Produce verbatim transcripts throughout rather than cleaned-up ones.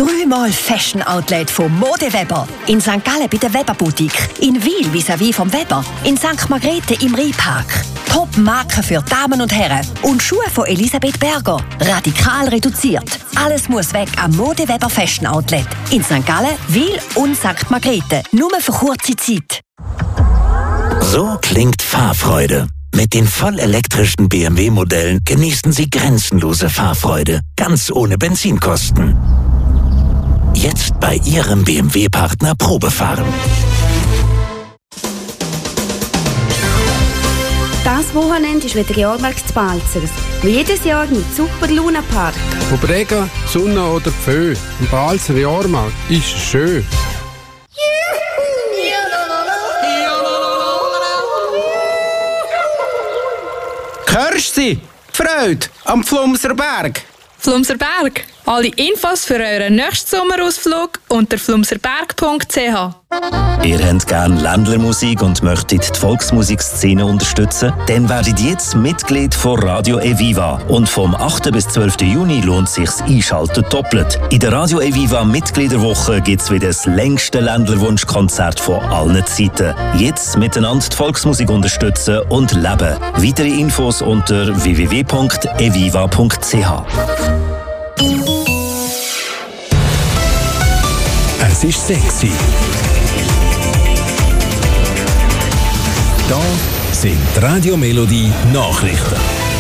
Dreimal Fashion Outlet von Modeweber. In Sankt Gallen bei der Weber Boutique. In Wil vis-à-vis vom Weber. In Sankt Margrethe im Rheinpark. Top-Marken für Damen und Herren. Und Schuhe von Elisabeth Berger. Radikal reduziert. Alles muss weg am Modeweber Fashion Outlet. In Sankt Gallen, Wil und Sankt Margrethe. Nur für kurze Zeit. So klingt Fahrfreude. Mit den vollelektrischen B M W-Modellen genießen Sie grenzenlose Fahrfreude, ganz ohne Benzinkosten. Jetzt bei Ihrem B M W-Partner Probefahren. Das Wochenende ist wieder Jahrmarkt zu Balzers. Wie jedes Jahr mit Super Luna Park. Ob Regen, Sonne oder Pfö, im Balzer Jahrmarkt ist es schön. Hörst du sie? Die Freude am Flumser Berg. Flumser Berg. Alle Infos für euren nächsten Sommerausflug unter flumserberg punkt c h. Ihr habt gerne Ländlermusik und möchtet die Volksmusikszene unterstützen? Dann werdet jetzt Mitglied von Radio Eviva. Und vom achten bis zwölften Juni lohnt es sich das Einschalten doppelt. In der Radio Eviva Mitgliederwoche gibt es wieder das längste Ländlerwunschkonzert von allen Zeiten. Jetzt miteinander die Volksmusik unterstützen und leben. Weitere Infos unter w w w punkt eviva punkt c h. Es ist sexy. Da sind die Radio Melodie Nachrichten.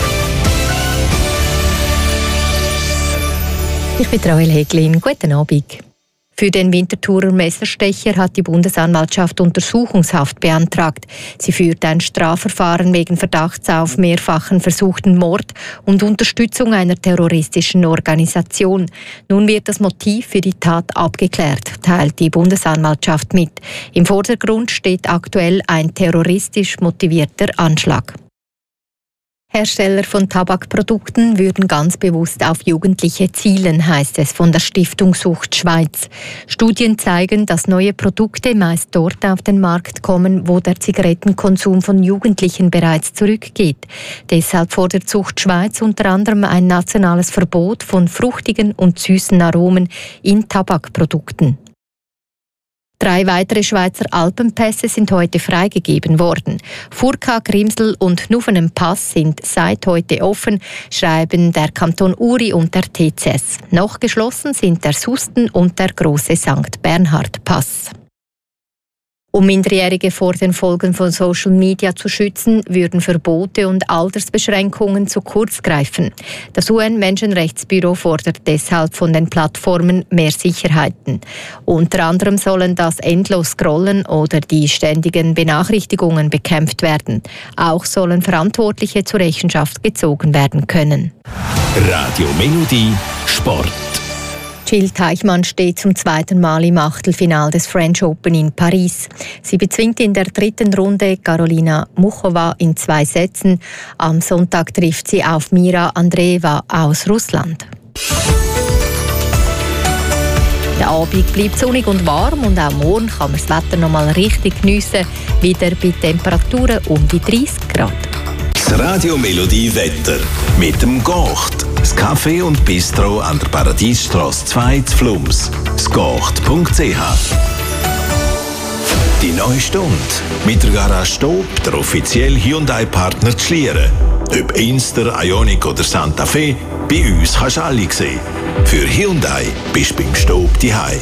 Ich bin Rael Heglin. Guten Abend. Für den Winterthurer Messerstecher hat die Bundesanwaltschaft Untersuchungshaft beantragt. Sie führt ein Strafverfahren wegen Verdachts auf mehrfachen versuchten Mord und Unterstützung einer terroristischen Organisation. Nun wird das Motiv für die Tat abgeklärt, teilt die Bundesanwaltschaft mit. Im Vordergrund steht aktuell ein terroristisch motivierter Anschlag. Hersteller von Tabakprodukten würden ganz bewusst auf Jugendliche zielen, heißt es von der Stiftung Sucht Schweiz. Studien zeigen, dass neue Produkte meist dort auf den Markt kommen, wo der Zigarettenkonsum von Jugendlichen bereits zurückgeht. Deshalb fordert Sucht Schweiz unter anderem ein nationales Verbot von fruchtigen und süßen Aromen in Tabakprodukten. Drei weitere Schweizer Alpenpässe sind heute freigegeben worden. Furka, Grimsel und Nuvenem-Pass sind seit heute offen, schreiben der Kanton Uri und der T C S. Noch geschlossen sind der Susten und der große Sankt Bernhard-Pass. Um Minderjährige vor den Folgen von Social Media zu schützen, würden Verbote und Altersbeschränkungen zu kurz greifen. Das U N-Menschenrechtsbüro fordert deshalb von den Plattformen mehr Sicherheiten. Unter anderem sollen das endlos Scrollen oder die ständigen Benachrichtigungen bekämpft werden. Auch sollen Verantwortliche zur Rechenschaft gezogen werden können. Radio Melodie Sport. Jill Teichmann steht zum zweiten Mal im Achtelfinale des French Open in Paris. Sie bezwingt in der dritten Runde Karolina Muchova in zwei Sätzen. Am Sonntag trifft sie auf Mira Andreeva aus Russland. Der Abend bleibt sonnig und warm und auch morgen kann man das Wetter noch mal richtig geniessen. Wieder bei Temperaturen um die dreißig Grad. Das Radio Melodie Wetter mit dem Gocht. Das Café und Bistro an der Paradiesstrasse zwei zu Flums. Sgocht punkt c h. Die neue Stunde mit der Garage Stob, der offizielle Hyundai-Partner zu Schlieren. Ob Inster, Ioniq oder Santa Fe, bei uns kannst du alle sehen. Für Hyundai bist du beim Stob daheim.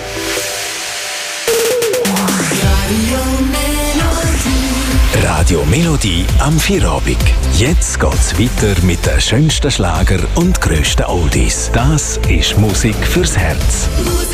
Radio Melodie am Feierabend. Jetzt geht's weiter mit den schönsten Schlager und grössten Oldies. Das ist Musik fürs Herz.